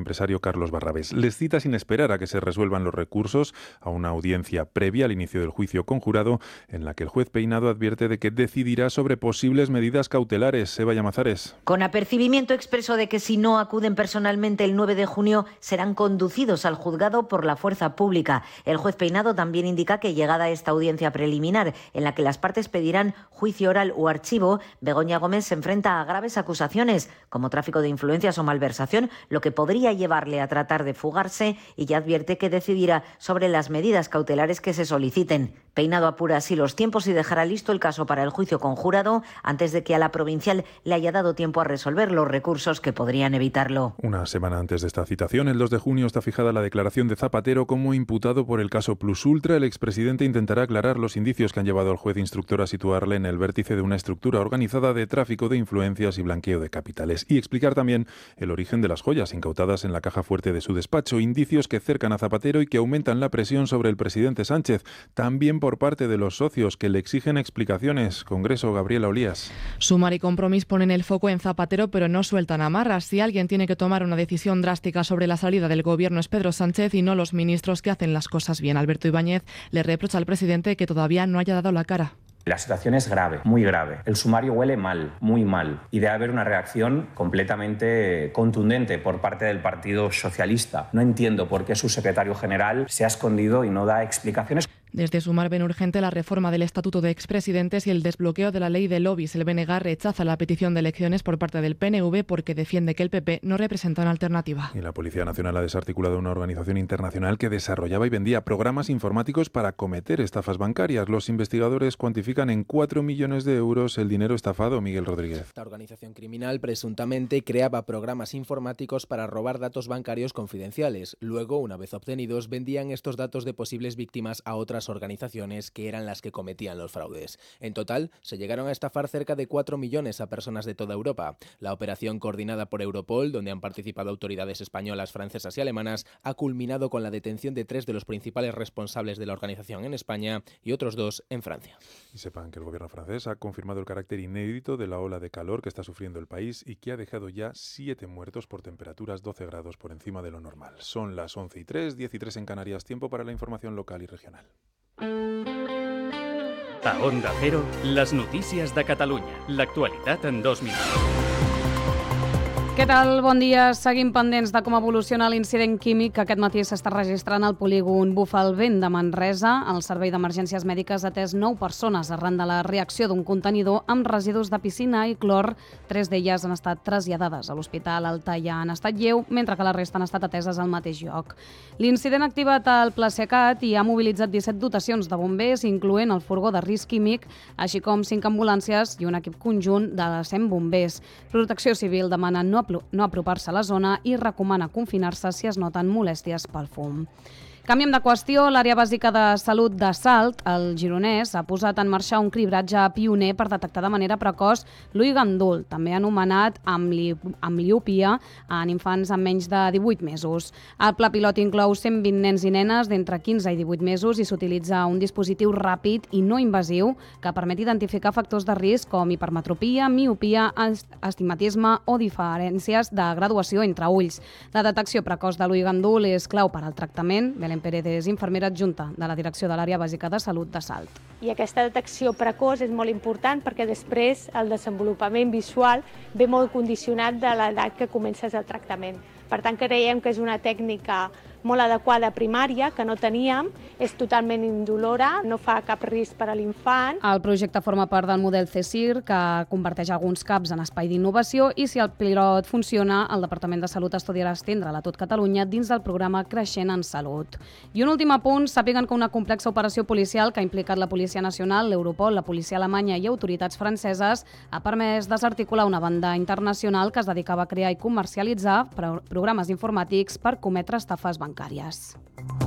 empresario Carlos Barrabés. Les cita sin esperar a que se resuelvan los recursos a una audiencia previa al inicio del juicio conjurado, en la que el juez Peinado advierte de que decidirá sobre posibles medidas cautelares. Eva Llamazares. Con apercibimiento expreso de que si no acuden personalmente el 9 de junio serán conducidos al juzgado por la fuerza pública. El juez Peinado también indica que llegada a esta audiencia preliminar, en la que las partes pedirán juicio oral o archivo, Begoña Gómez se enfrenta a graves acusaciones, como tráfico de influencias o malversación, lo que podría llevarle a tratar de fugarse, y ya advierte que decidirá sobre las medidas cautelares que se soliciten. Peinado apura así los tiempos y dejará listo el caso para el juicio conjurado antes de que a la provincial le haya dado tiempo a resolver los recursos que podrían evitarlo. Una semana antes de esta citación, el 2 de junio, está fijada la declaración de Zapatero como imputado por el caso Plus Ultra. El expresidente intentará aclarar los indicios que han llevado al juez instructor a situarle en el vértice de una estructura organizada de tráfico de influencias y blanqueo de capitales, y explicar también el origen de las joyas incautadas en la caja fuerte de su despacho, indicios que cercan a Zapatero y que aumentan la presión sobre el presidente Sánchez, también por parte de los socios que le exigen explicaciones. Congreso, Gabriela Olías. Sumar y Compromís ponen el foco en Zapatero, pero no sueltan amarras. Si alguien tiene que tomar una decisión drástica sobre la salida del gobierno es Pedro Sánchez y no los ministros que hacen las cosas bien. Alberto Ibáñez le reprocha al presidente que todavía no haya dado la cara. La situación es grave, muy grave. El sumario huele mal, muy mal. Y debe haber una reacción completamente contundente por parte del Partido Socialista. No entiendo por qué su secretario general se ha escondido y no da explicaciones. Desde Sumar ven urgente la reforma del Estatuto de Expresidentes y el desbloqueo de la ley de lobbies. El BNG rechaza la petición de elecciones por parte del PNV porque defiende que el PP no representa una alternativa. Y la Policía Nacional ha desarticulado una organización internacional que desarrollaba y vendía programas informáticos para cometer estafas bancarias. Los investigadores cuantifican en 4 millones de euros el dinero estafado. Miguel Rodríguez. Esta organización criminal presuntamente creaba programas informáticos para robar datos bancarios confidenciales. Luego, una vez obtenidos, vendían estos datos de posibles víctimas a otras organizaciones que eran las que cometían los fraudes. En total, se llegaron a estafar cerca de 4 millones a personas de toda Europa. La operación, coordinada por Europol, donde han participado autoridades españolas, francesas y alemanas, ha culminado con la detención de 3 de los principales responsables de la organización en España y otros 2 en Francia. Y sepan que el gobierno francés ha confirmado el carácter inédito de la ola de calor que está sufriendo el país y que ha dejado ya 7 muertos por temperaturas 12 grados por encima de lo normal. Son las 11:03, 10:03 en Canarias. Tiempo para la información local y regional. A Onda Cero, les notícies de Catalunya. L'actualitat en 2 minuts. Què tal? Bon dia. Seguim pendents de com evoluciona l'incident químic que aquest matí s'està registrant al polígon Bufalvent de Manresa. El Servei d'Emergències Mèdiques ha atès 9 persones arran de la reacció d'un contenidor amb residus de piscina i clor. 3 d'elles han estat traslladades a l'Hospital Altaia en estat lleu, mentre que la resta han estat ateses al mateix lloc. L'incident ha activat el Pla Secat i ha mobilitzat 17 dotacions de bombers, incloent el furgó de risc químic, així com 5 ambulàncies i un equip conjunt de 100 bombers. Protecció Civil demana no apropar-se a la zona i recomana confinar-se si es noten molèsties pel fum. Canviem de qüestió. L'àrea bàsica de salut de Salt, el Gironès, ha posat en marxa un cribratge pioner per detectar de manera precoç l'ull gandul, també anomenat ambliopia, en infants amb menys de 18 mesos. El pla pilot inclou 120 nens i nenes d'entre 15 i 18 mesos i s'utilitza un dispositiu ràpid i no invasiu que permet identificar factors de risc com hipermetropia, miopia, astigmatisme o diferències de graduació entre ulls. La detecció precoç de l'ull gandul és clau per al tractament. Belén Pérez és infermera adjunta de la direcció de l'àrea bàsica de salut de Salt. I aquesta detecció precoç és molt important perquè després el desenvolupament visual ve molt condicionat de l'edat que comences el tractament. Per tant, creiem que és una tècnica molt adequada primària, que no teníem, és totalment indolora, no fa cap risc per a l'infant. El projecte forma part del model CSIR, que converteix alguns CAPs en espai d'innovació, i si el pilot funciona, el Departament de Salut estudiarà estendre'l a tot Catalunya dins del programa Creixent en Salut. I un últim apunt, sàpiguen que una complexa operació policial que ha implicat la Policia Nacional, l'Europol, la policia alemanya i autoritats franceses ha permès desarticular una banda internacional que es dedicava a crear i comercialitzar programes informàtics per cometre estafes bancàries.